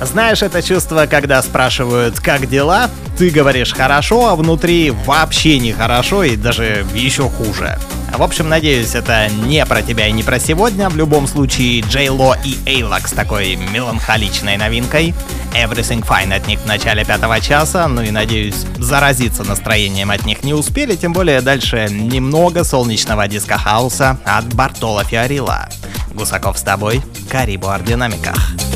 Знаешь это чувство, когда спрашивают «как дела?», ты говоришь «хорошо», а внутри вообще не хорошо и даже еще хуже. В общем, надеюсь, это не про тебя и не про сегодня. В любом случае, Джей Ло и Эйлак с такой меланхоличной новинкой. Everything Fine от них в начале 5-го часа. Ну и надеюсь, заразиться настроением от них не успели. Тем более дальше немного солнечного диско-хауса от Бартоло Фиорилла. Гусаков с тобой, Карибу Ардинамиках.